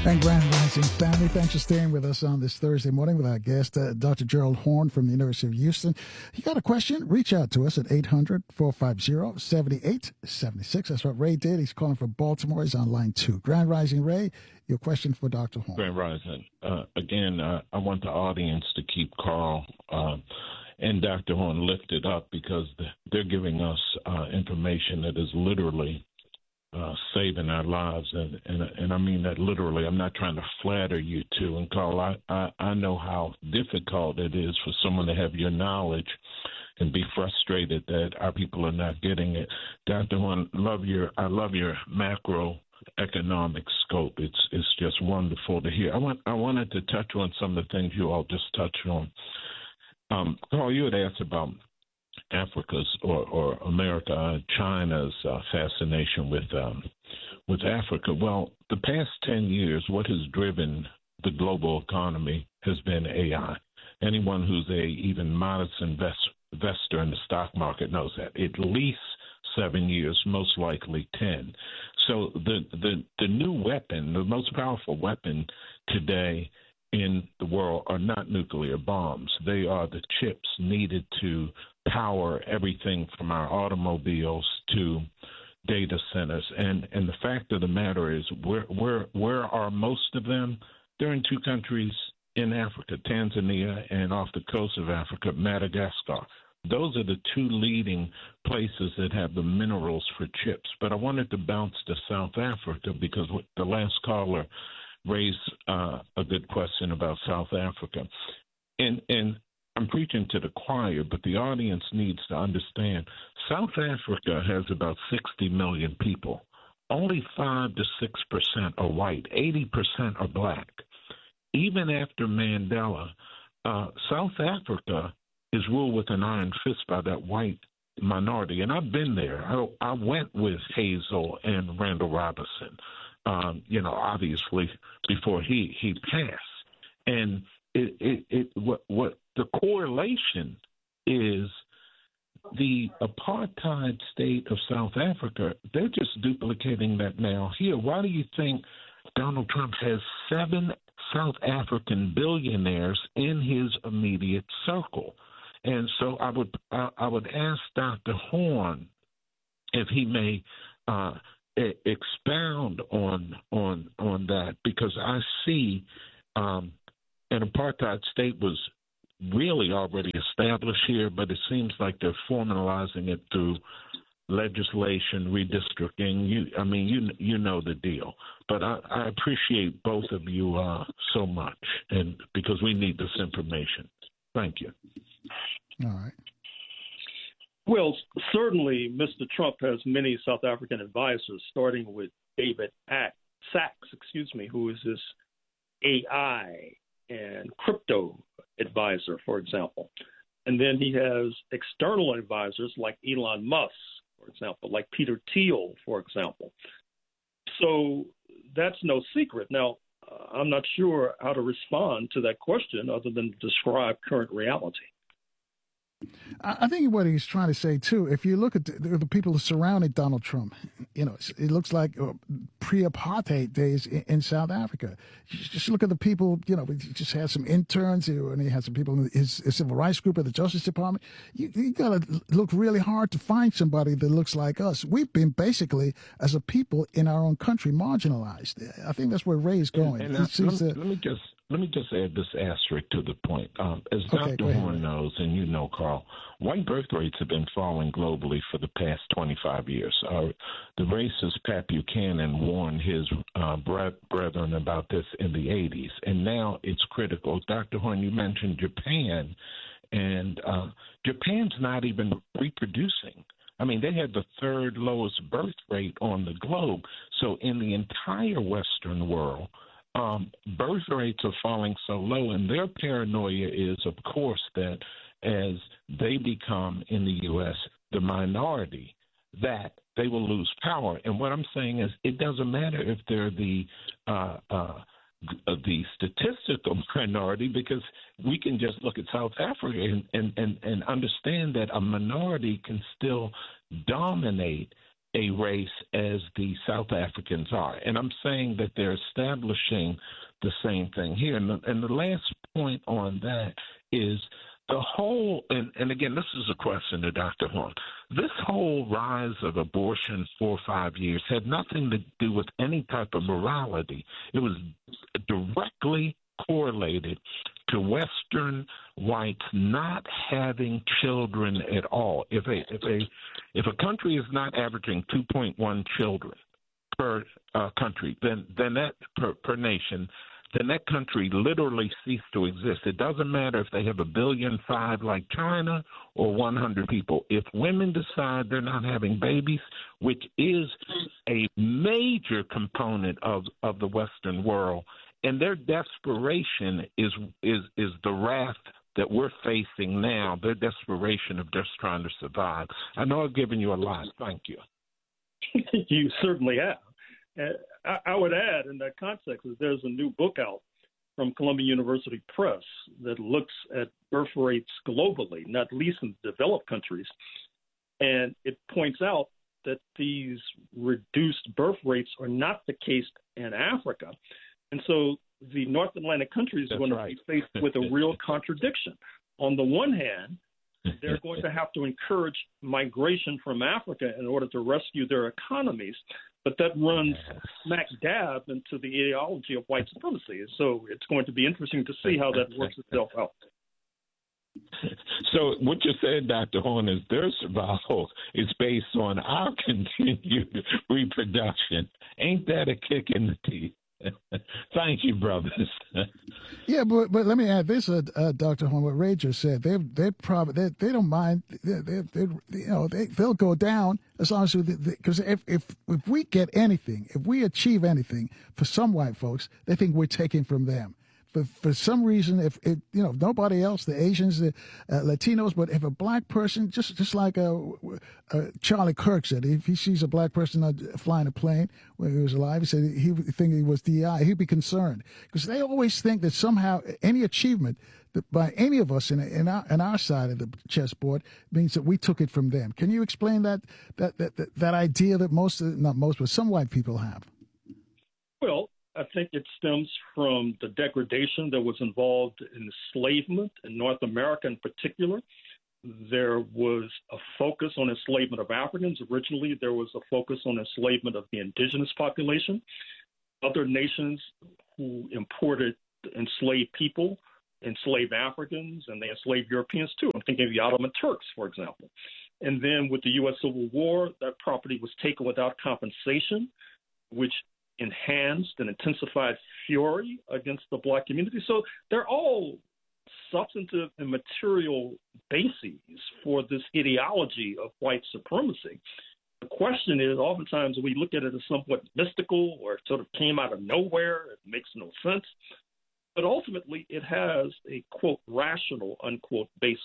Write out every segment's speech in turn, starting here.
And Grand Rising family, thanks for staying with us on this Thursday morning with our guest, Dr. Gerald Horne from the University of Houston. You got a question? Reach out to us at 800-450-7876. That's what Ray did. He's calling from Baltimore. He's on line 2. Grand Rising, Ray, your question for Dr. Horne. Grand Rising. Again, I want the audience to keep Carl and Dr. Horne lifted up because they're giving us information that is literally saving our lives, and I mean that literally. I'm not trying to flatter you two. And Carl, I know how difficult it is for someone to have your knowledge and be frustrated that our people are not getting it. Dr. Horne, I love your macroeconomic scope. It's just wonderful to hear. I wanted to touch on some of the things you all just touched on. Carl, you had asked about Africa's or America, China's fascination with Africa. Well, the past 10 years, what has driven the global economy has been AI. Anyone who's a even modest investor in the stock market knows that. At least 7 years, most likely 10. So the new weapon, the most powerful weapon today in the world are not nuclear bombs. They are the chips needed to power everything from our automobiles to data centers. And the fact of the matter is, where are most of them? They're in 2 countries in Africa, Tanzania, and off the coast of Africa, Madagascar. Those are the 2 leading places that have the minerals for chips. But I wanted to bounce to South Africa because the last caller raised a good question about South Africa. And I'm preaching to the choir, but the audience needs to understand South Africa has about 60 million people. Only 5 to 6% are white. 80% are black. Even after Mandela, South Africa is ruled with an iron fist by that white minority. And I've been there. I went with Hazel and Randall Robinson, obviously before he passed. And what the correlation is, the apartheid state of South Africa, they're just duplicating that now here. Why do you think Donald Trump has 7 South African billionaires in his immediate circle? And so I would ask Dr. Horne if he may expound on that, because I see an apartheid state was really already established here, but it seems like they're formalizing it through legislation, redistricting. You know the deal. But I appreciate both of you so much, and because we need this information. Thank you. All right. Well, certainly Mr. Trump has many South African advisors, starting with David Sachs, who is his AI and crypto advisor, for example. And then he has external advisors like Elon Musk, for example, like Peter Thiel, for example. So that's no secret. Now, I'm not sure how to respond to that question other than describe current reality. I think what he's trying to say, too, if you look at the people surrounding Donald Trump, it looks like pre-apartheid days in South Africa. Just look at the people, he just had some interns, and he had some people in his civil rights group at the Justice Department. You got to look really hard to find somebody that looks like us. We've been basically, as a people in our own country, marginalized. I think that's where Ray is going. Let me just add this asterisk to the point. As Dr. Horne knows, and you know, Carl, white birth rates have been falling globally for the past 25 years. The racist Pat Buchanan warned his brethren about this in the 80s, and now it's critical. Dr. Horne, you mentioned Japan, and Japan's not even reproducing. I mean, they had the 3rd lowest birth rate on the globe. So in the entire Western world, birth rates are falling so low, and their paranoia is, of course, that as they become in the U.S. the minority, that they will lose power. And what I'm saying is, it doesn't matter if they're the statistical minority, because we can just look at South Africa and understand that a minority can still dominate a race as the South Africans are. And I'm saying that they're establishing the same thing here. And the last point on that is the whole, and again, this is a question to Dr. Horne. This whole rise of abortion 4 or 5 years had nothing to do with any type of morality. It was directly correlated to Western whites not having children at all. If a country is not averaging 2.1 children per country, then that per nation, then that country literally ceased to exist. It doesn't matter if they have 1.5 billion like China or 100 people. If women decide they're not having babies, which is a major component of the Western world, and their desperation is the wrath that we're facing now, their desperation of just trying to survive. I know I've given you a lot. Thank you. You certainly have. I would add in that context that there's a new book out from Columbia University Press that looks at birth rates globally, not least in developed countries. And it points out that these reduced birth rates are not the case in Africa. And so the North Atlantic countries are going to be faced with a real contradiction. On the one hand, they're going to have to encourage migration from Africa in order to rescue their economies, but that runs smack dab into the ideology of white supremacy. So it's going to be interesting to see how that works itself out. So what you said, Dr. Horne, is their survival is based on our continued reproduction. Ain't that a kick in the teeth? Thank you, brothers. Yeah, but let me add this, Dr. Horne. What Ray just said, they don't mind. They'll go down as long as because if we get anything, if we achieve anything for some white folks, they think we're taking from them. For some reason, if nobody else, the Asians, the Latinos, but if a black person, just like Charlie Kirk said, if he sees a black person flying a plane when he was alive, he said he would think he was DI. He'd be concerned because they always think that somehow any achievement by any of us in our side of the chessboard means that we took it from them. Can you explain that idea that not most, but some white people have? Well, I think it stems from the degradation that was involved in enslavement in North America in particular. There was a focus on enslavement of Africans. Originally, there was a focus on enslavement of the indigenous population. Other nations who imported enslaved people, enslaved Africans, and they enslaved Europeans too. I'm thinking of the Ottoman Turks, for example. And then with the U.S. Civil War, that property was taken without compensation, which enhanced and intensified fury against the black community. So they're all substantive and material bases for this ideology of white supremacy. The question is, oftentimes we look at it as somewhat mystical or it sort of came out of nowhere. It makes no sense. But ultimately, it has a, quote, rational, unquote, basis.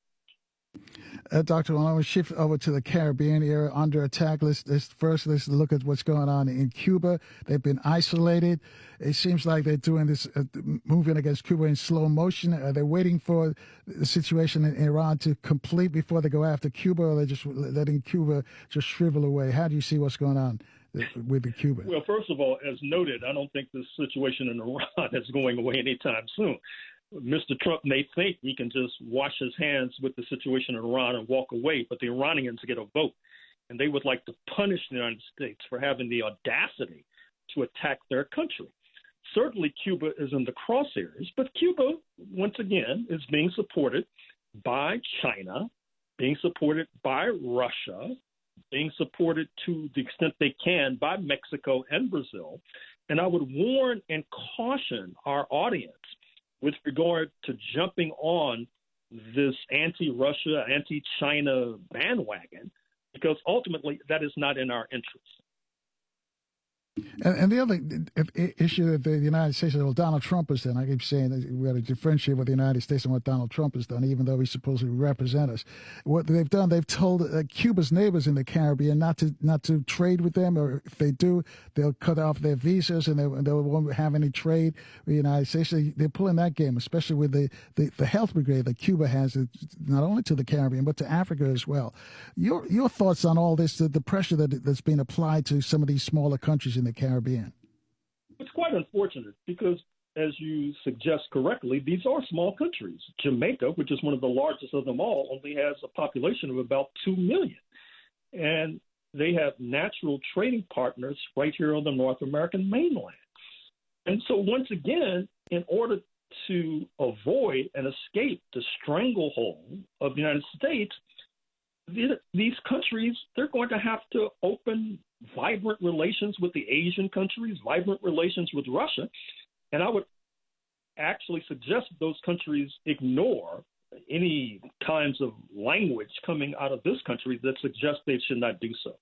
Dr. Horne, I want to shift over to the Caribbean area under attack. Let's look at what's going on in Cuba. They've been isolated. It seems like they're doing this moving against Cuba in slow motion. Are they waiting for the situation in Iran to complete before they go after Cuba, or are they just letting Cuba just shrivel away? How do you see what's going on with Cuba? Well, first of all, as noted, I don't think this situation in Iran is going away anytime soon. Mr. Trump may think he can just wash his hands with the situation in Iran and walk away, but the Iranians get a vote, and they would like to punish the United States for having the audacity to attack their country. Certainly, Cuba is in the crosshairs, but Cuba, once again, is being supported by China, being supported by Russia, being supported to the extent they can by Mexico and Brazil. And I would warn and caution our audience with regard to jumping on this anti-Russia, anti-China bandwagon, because ultimately that is not in our interest. And the other issue that the United States, well, Donald Trump has done, I keep saying that we got to differentiate what the United States and what Donald Trump has done, even though he supposedly represents us. What they've done, they've told Cuba's neighbors in the Caribbean not to trade with them, or if they do, they'll cut off their visas and they won't have any trade with the United States. They're pulling that game, especially with the health brigade that Cuba has, not only to the Caribbean, but to Africa as well. Your thoughts on all this, the pressure that's being applied to some of these smaller countries in the Caribbean? It's quite unfortunate because, as you suggest correctly, these are small countries. Jamaica, which is one of the largest of them all, only has a population of about 2 million. And they have natural trading partners right here on the North American mainland. And so once again, in order to avoid and escape the stranglehold of the United States, these countries, they're going to have to open vibrant relations with the Asian countries, vibrant relations with Russia. And I would actually suggest those countries ignore any kinds of language coming out of this country that suggests they should not do so.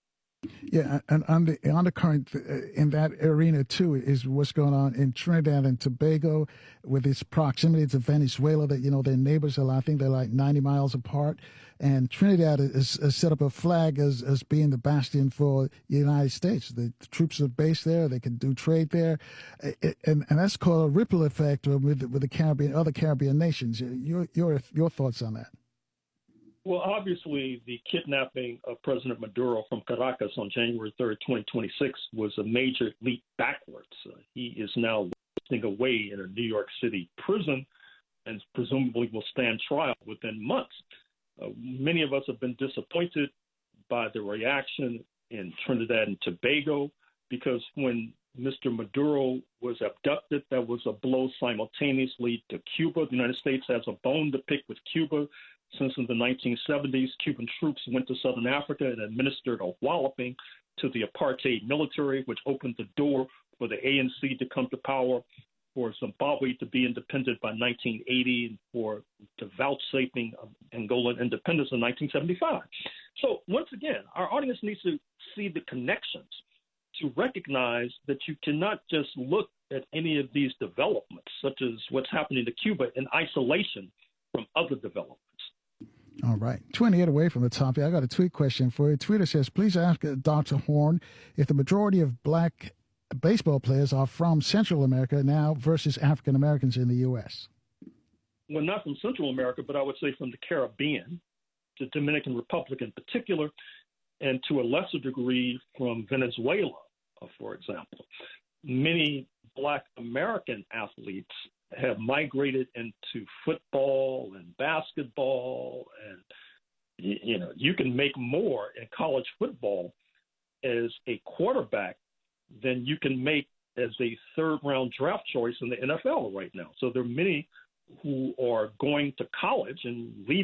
Yeah, and on the undercurrent in that arena too is what's going on in Trinidad and Tobago with its proximity to Venezuela. That their neighbors are, I think they're like 90 miles apart, and Trinidad has set up a flag as being the bastion for the United States. The troops are based there; they can do trade there, and that's called a ripple effect with the Caribbean, other Caribbean nations. Your thoughts on that? Well, obviously, the kidnapping of President Maduro from Caracas on January 3rd, 2026 was a major leap backwards. He is now wasting away in a New York City prison and presumably will stand trial within months. Many of us have been disappointed by the reaction in Trinidad and Tobago because when Mr. Maduro was abducted, that was a blow simultaneously to Cuba. The United States has a bone to pick with Cuba. Since in the 1970s, Cuban troops went to Southern Africa and administered a walloping to the apartheid military, which opened the door for the ANC to come to power, for Zimbabwe to be independent by 1980, and for the vouchsafing of Angolan independence in 1975. So once again, our audience needs to see the connections, to recognize that you cannot just look at any of these developments, such as what's happening to Cuba, in isolation from other developments. All right. 28 away from the topic. I got a tweet question for you. Tweeter says, please ask Dr. Horne if the majority of black baseball players are from Central America now versus African Americans in the U.S. Well, not from Central America, but I would say from the Caribbean, the Dominican Republic in particular, and to a lesser degree from Venezuela, for example. Many black American athletes have migrated into football and basketball, and you can make more in college football as a quarterback than you can make as a third-round draft choice in the NFL right now. So there are many who are going to college and leaving